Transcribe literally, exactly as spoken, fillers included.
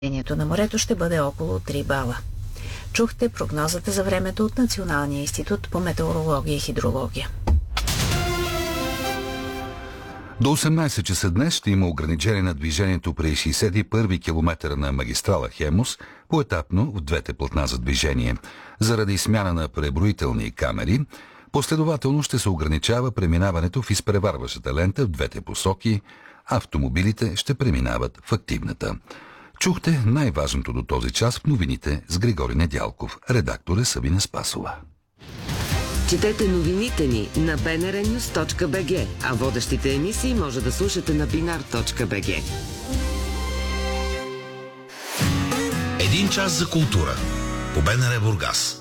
Давлението на морето ще бъде около три бала. Чухте прогнозата за времето от Националния институт по метеорология и хидрология. До осемнайсет часа днес ще има ограничение на движението при шейсет и първи километър на магистрала Хемус, поетапно в двете платна за движение. Заради смяна на преброителни камери, последователно ще се ограничава преминаването в изпреварващата лента в двете посоки, автомобилите ще преминават в активната. Чухте най-важното до този час в новините с Григори Недялков. Редактор е Сабина Спасова. Четете новините ни на би ен ар нюз точка би джи, а водещите емисии може да слушате на бинар точка би джи. Един час за култура по БНР Бургас.